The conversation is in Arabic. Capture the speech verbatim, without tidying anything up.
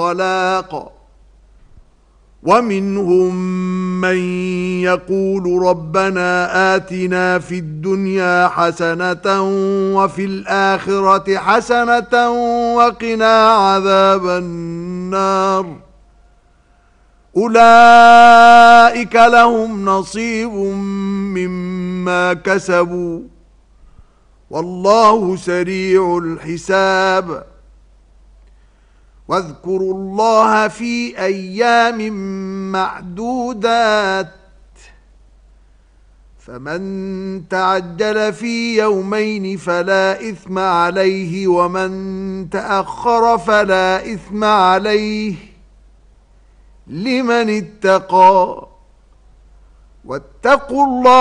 طلاق ومنهم من يقول ربنا آتنا في الدنيا حسنة وفي الآخرة حسنة وقنا عذاب النار أولئك لهم نصيب مما كسبوا والله سريع الحساب واذكروا الله في أيام معدودات فمن تعجل في يومين فلا إثم عليه ومن تأخر فلا إثم عليه لمن اتقى واتقوا الله